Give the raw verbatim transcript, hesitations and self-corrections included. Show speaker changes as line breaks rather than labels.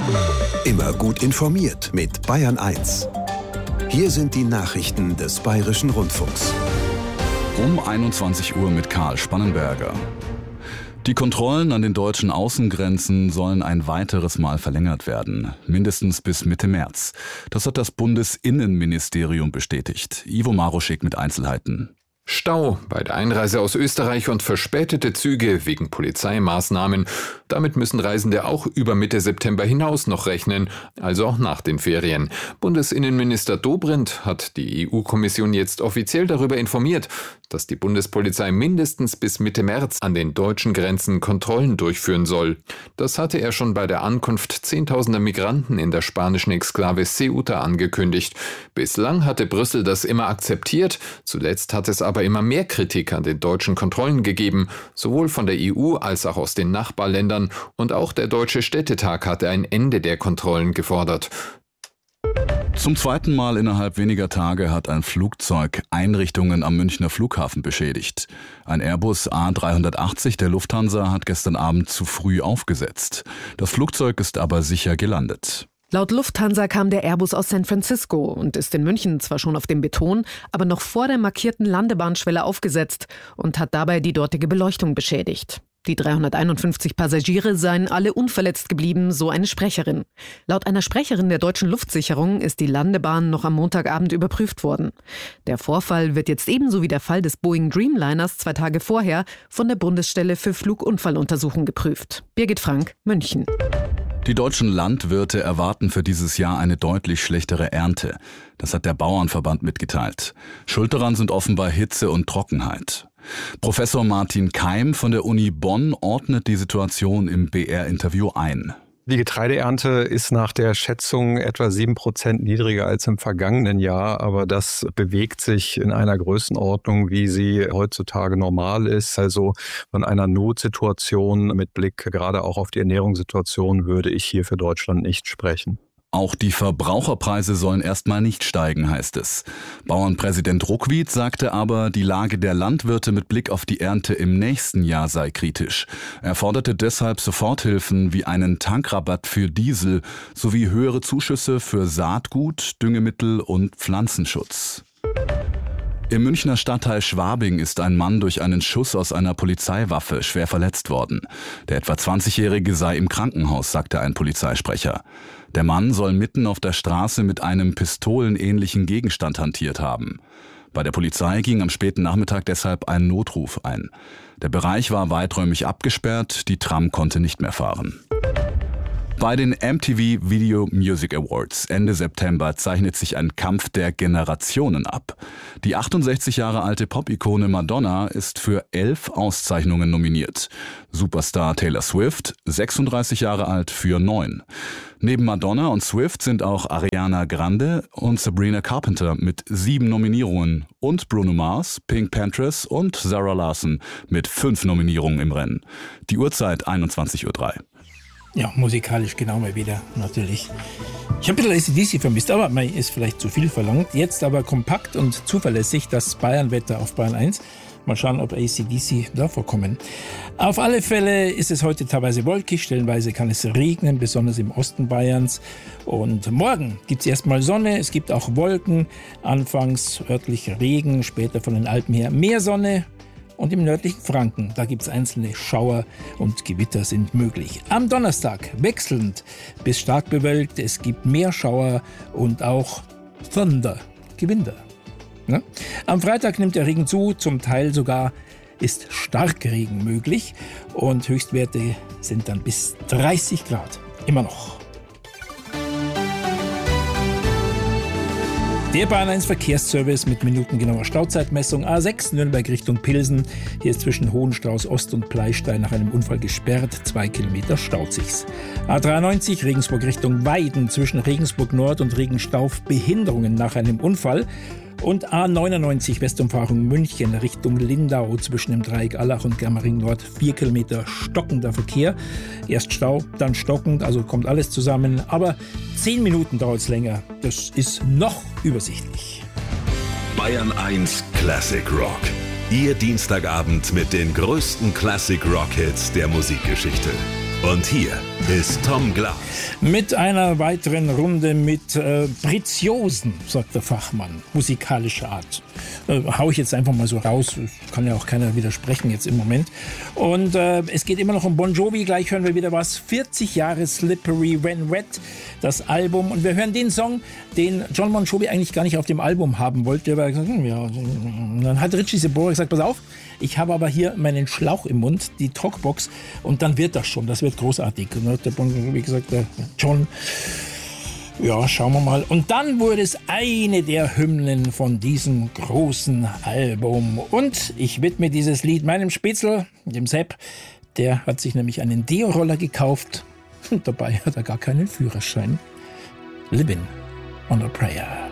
Immer gut informiert mit Bayern eins. Hier sind die Nachrichten des Bayerischen Rundfunks.
Um einundzwanzig Uhr mit Karl Spannenberger. Die Kontrollen an den deutschen Außengrenzen sollen ein weiteres Mal verlängert werden, mindestens bis Mitte März. Das hat das Bundesinnenministerium bestätigt. Ivo Maroschek mit Einzelheiten.
Stau bei der Einreise aus Österreich und verspätete Züge wegen Polizeimaßnahmen. Damit müssen Reisende auch über Mitte September hinaus noch rechnen, also auch nach den Ferien. Bundesinnenminister Dobrindt hat die E U-Kommission jetzt offiziell darüber informiert, dass die Bundespolizei mindestens bis Mitte März an den deutschen Grenzen Kontrollen durchführen soll. Das hatte er schon bei der Ankunft zehntausender Migranten in der spanischen Exklave Ceuta angekündigt. Bislang hatte Brüssel das immer akzeptiert, zuletzt hat es aber immer mehr Kritik an den deutschen Kontrollen gegeben, sowohl von der E U als auch aus den Nachbarländern, und auch der Deutsche Städtetag hatte ein Ende der Kontrollen gefordert.
Zum zweiten Mal innerhalb weniger Tage hat ein Flugzeug Einrichtungen am Münchner Flughafen beschädigt. Ein Airbus A dreihundertachtzig der Lufthansa hat gestern Abend zu früh aufgesetzt. Das Flugzeug ist aber sicher gelandet.
Laut Lufthansa kam der Airbus aus San Francisco und ist in München zwar schon auf dem Beton, aber noch vor der markierten Landebahnschwelle aufgesetzt und hat dabei die dortige Beleuchtung beschädigt. Die dreihunderteinundfünfzig Passagiere seien alle unverletzt geblieben, so eine Sprecherin. Laut einer Sprecherin der Deutschen Luftsicherung ist die Landebahn noch am Montagabend überprüft worden. Der Vorfall wird jetzt ebenso wie der Fall des Boeing Dreamliners zwei Tage vorher von der Bundesstelle für Flugunfalluntersuchung geprüft. Birgit Frank, München.
Die deutschen Landwirte erwarten für dieses Jahr eine deutlich schlechtere Ernte. Das hat der Bauernverband mitgeteilt. Schuld daran sind offenbar Hitze und Trockenheit. Professor Martin Keim von der Uni Bonn ordnet die Situation im B R-Interview ein.
Die Getreideernte ist nach der Schätzung etwa sieben Prozent niedriger als im vergangenen Jahr, aber das bewegt sich in einer Größenordnung, wie sie heutzutage normal ist. Also von einer Notsituation mit Blick gerade auch auf die Ernährungssituation würde ich hier für Deutschland nicht sprechen.
Auch die Verbraucherpreise sollen erstmal nicht steigen, heißt es. Bauernpräsident Ruckwied sagte aber, die Lage der Landwirte mit Blick auf die Ernte im nächsten Jahr sei kritisch. Er forderte deshalb Soforthilfen wie einen Tankrabatt für Diesel sowie höhere Zuschüsse für Saatgut, Düngemittel und Pflanzenschutz. Im Münchner Stadtteil Schwabing ist ein Mann durch einen Schuss aus einer Polizeiwaffe schwer verletzt worden. Der etwa zwanzigjährige sei im Krankenhaus, sagte ein Polizeisprecher. Der Mann soll mitten auf der Straße mit einem pistolenähnlichen Gegenstand hantiert haben. Bei der Polizei ging am späten Nachmittag deshalb ein Notruf ein. Der Bereich war weiträumig abgesperrt, die Tram konnte nicht mehr fahren. Bei den M T V Video Music Awards Ende September zeichnet sich ein Kampf der Generationen ab. Die achtundsechzig Jahre alte Pop-Ikone Madonna ist für elf Auszeichnungen nominiert. Superstar Taylor Swift, sechsunddreißig Jahre alt, für neun. Neben Madonna und Swift sind auch Ariana Grande und Sabrina Carpenter mit sieben Nominierungen und Bruno Mars, Pink Panthers und Zara Larsson mit fünf Nominierungen im Rennen. Die Uhrzeit einundzwanzig Uhr drei.
Ja, musikalisch genau mal wieder, natürlich. Ich habe ein bisschen A C D C vermisst, aber man ist vielleicht zu viel verlangt. Jetzt aber kompakt und zuverlässig das Bayernwetter auf Bayern eins. Mal schauen, ob A C D C da vorkommen. Auf alle Fälle ist es heute teilweise wolkig, stellenweise kann es regnen, besonders im Osten Bayerns. Und morgen gibt es erstmal Sonne, es gibt auch Wolken, anfangs örtlich Regen, später von den Alpen her mehr Sonne. Und im nördlichen Franken, da gibt es einzelne Schauer und Gewitter sind möglich. Am Donnerstag wechselnd bis stark bewölkt, es gibt mehr Schauer und auch Thunder, Gewitter. Ja? Am Freitag nimmt der Regen zu, zum Teil sogar ist Starkregen möglich und Höchstwerte sind dann bis dreißig Grad, immer noch. Der Bayern eins Verkehrsservice mit minutengenauer Stauzeitmessung. A sechs Nürnberg Richtung Pilsen. Hier ist zwischen Hohenstrauß Ost und Pleistein nach einem Unfall gesperrt. Zwei Kilometer staut sich's. A dreiundneunzig Regensburg Richtung Weiden zwischen Regensburg Nord und Regenstauf Behinderungen nach einem Unfall. Und A neunundneunzig Westumfahrung München Richtung Lindau zwischen dem Dreieck Allach und Germering Nord. Vier Kilometer stockender Verkehr. Erst Stau, dann stockend, also kommt alles zusammen. Aber zehn Minuten dauert es länger. Das ist noch übersichtlich.
Bayern eins Classic Rock. Ihr Dienstagabend mit den größten Classic Rock Hits der Musikgeschichte. Und hier
ist Tom Glas.
Mit einer weiteren Runde mit äh, Preziosen, sagt der Fachmann, musikalischer Art. Äh, hau ich jetzt einfach mal so raus, kann ja auch keiner widersprechen jetzt im Moment. Und äh, es geht immer noch um Bon Jovi, gleich hören wir wieder was. vierzig Jahre Slippery When Wet, das Album. Und wir hören den Song, den John Bon Jovi eigentlich gar nicht auf dem Album haben wollte. Aber gesagt, hm, ja. Und dann hat Richie Sambora gesagt, pass auf, ich habe aber hier meinen Schlauch im Mund, die Talkbox, und dann wird das schon, das wird großartig. Und dann hat der Bon, wie gesagt, der John, ja, schauen wir mal. Und dann wurde es eine der Hymnen von diesem großen Album. Und ich widme dieses Lied meinem Spätzl, dem Sepp. Der hat sich nämlich einen Deo-Roller gekauft und dabei hat er gar keinen Führerschein. Living on a Prayer.